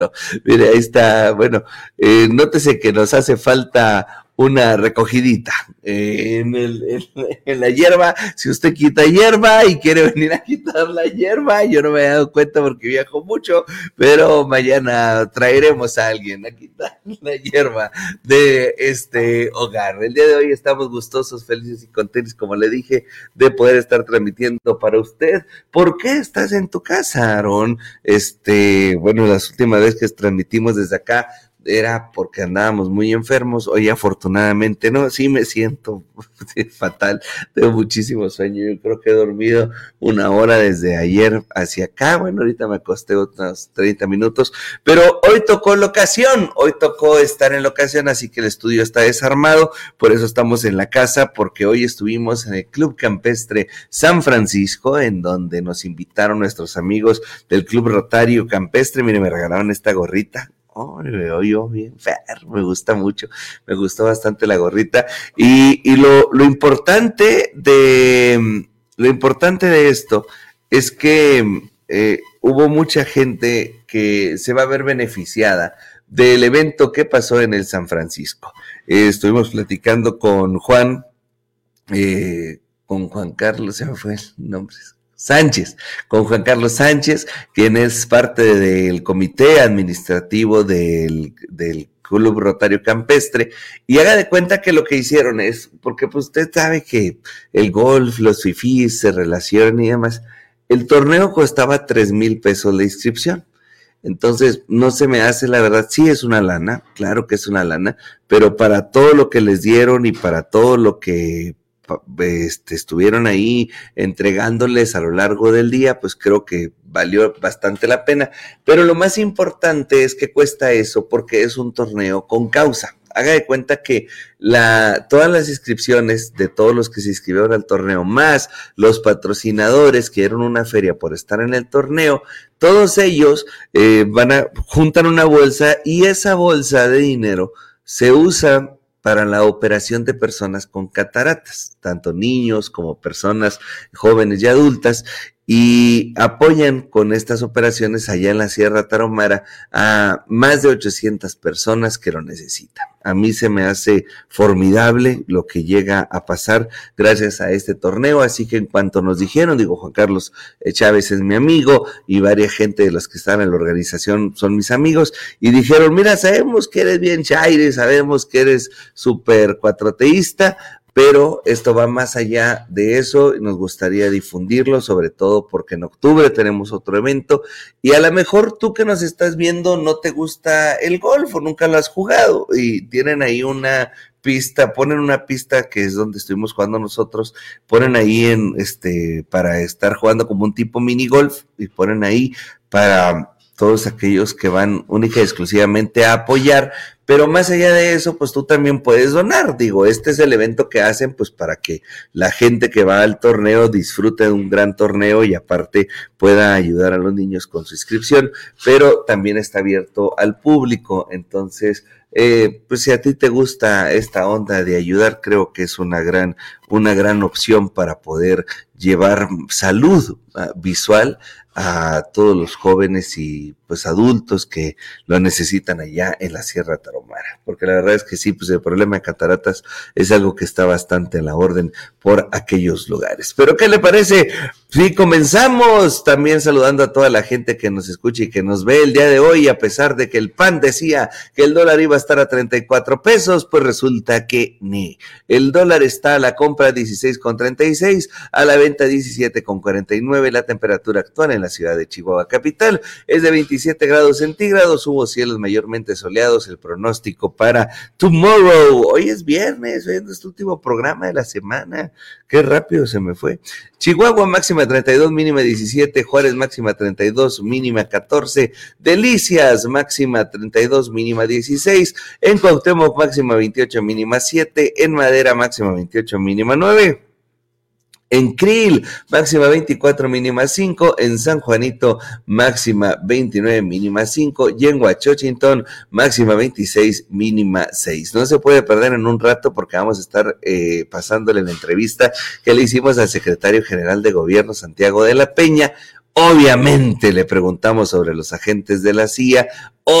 Mire, ahí está, bueno, nótese que nos hace falta una recogidita en la hierba. Si usted quita hierba y quiere venir a quitar la hierba, yo no me he dado cuenta porque viajo mucho, pero mañana traeremos a alguien a quitar la hierba de este hogar. El día de hoy estamos gustosos, felices y contentos, como le dije, de poder estar transmitiendo para usted. ¿Por qué estás en tu casa, Aarón? Bueno, las últimas veces que transmitimos desde acá era porque andábamos muy enfermos. Hoy afortunadamente no, sí me siento fatal, tengo muchísimo sueño. Yo creo que he dormido 1 hora desde ayer hacia acá. Bueno, ahorita me acosté unos 30 minutos, pero hoy tocó locación, hoy tocó estar en locación, así que el estudio está desarmado. Por eso estamos en la casa, porque hoy estuvimos en el Club Campestre San Francisco, en donde nos invitaron nuestros amigos del Club Rotario Campestre. Mire, me regalaron esta gorrita. Oh, me veo yo bien me gusta mucho, me gustó bastante la gorrita. Y lo importante de esto es que hubo mucha gente que se va a ver beneficiada del evento que pasó en el San Francisco. Estuvimos platicando con Juan Carlos, se me fue el nombre, Sánchez, con Juan Carlos Sánchez, quien es parte del comité administrativo del Club Rotario Campestre, y haga de cuenta que lo que hicieron es, porque pues usted sabe que el golf, los fifís se relacionan y demás, el torneo costaba 3,000 pesos la inscripción. Entonces, no se me hace, la verdad, sí es una lana, claro que es una lana, pero para todo lo que les dieron y para todo lo que estuvieron ahí entregándoles a lo largo del día, pues creo que valió bastante la pena. Pero lo más importante es que cuesta eso porque es un torneo con causa. Haga de cuenta que todas las inscripciones de todos los que se inscribieron al torneo, más los patrocinadores que dieron una feria por estar en el torneo, todos ellos juntan una bolsa, y esa bolsa de dinero se usa para la operación de personas con cataratas, tanto niños como personas jóvenes y adultas, y apoyan con estas operaciones allá en la Sierra Tarahumara a más de 800 personas que lo necesitan. A mí se me hace formidable lo que llega a pasar gracias a este torneo, así que en cuanto nos dijeron, Juan Carlos Chávez es mi amigo y varias gente de los que están en la organización son mis amigos, y dijeron, mira, sabemos que eres bien chaire, sabemos que eres súper cuatroteísta, pero esto va más allá de eso y nos gustaría difundirlo, sobre todo porque en octubre tenemos otro evento, y a lo mejor tú que nos estás viendo no te gusta el golf o nunca lo has jugado, y tienen ahí una pista, ponen una pista que es donde estuvimos jugando nosotros, ponen ahí para estar jugando como un tipo mini golf, y ponen ahí para todos aquellos que van única y exclusivamente a apoyar. Pero más allá de eso, pues tú también puedes donar. Este es el evento que hacen pues para que la gente que va al torneo disfrute de un gran torneo y aparte pueda ayudar a los niños con su inscripción, pero también está abierto al público. Entonces, pues si a ti te gusta esta onda de ayudar, creo que es una gran opción para poder llevar salud visual a todos los jóvenes y pues adultos que lo necesitan allá en la Sierra Tarahumara, porque la verdad es que sí, pues el problema de cataratas es algo que está bastante en la orden por aquellos lugares. Pero ¿qué le parece? Sí, comenzamos también saludando a toda la gente que nos escucha y que nos ve el día de hoy, a pesar de que el PAN decía que el dólar iba a estar a 34 pesos, pues resulta que ni. El dólar está a la compra 16,36, a la venta 17,49, la temperatura actual en la ciudad de Chihuahua capital es de 27 grados centígrados, hubo cielos mayormente soleados, el pronóstico para tomorrow, hoy es viernes, hoy es nuestro último programa de la semana, qué rápido se me fue. Chihuahua máxima 32, mínima 17, Juárez máxima 32, mínima 14, Delicias máxima 32, mínima 16, en Cuauhtémoc máxima 28, mínima 7, en Madera máxima 28, mínima 9, en Krill, máxima 24, mínima 5, en San Juanito, máxima 29, mínima 5, y en Huachochintón, máxima 26, mínima 6. No se puede perder en un rato porque vamos a estar pasándole la entrevista que le hicimos al secretario general de Gobierno, Santiago de la Peña. Obviamente le preguntamos sobre los agentes de la CIA.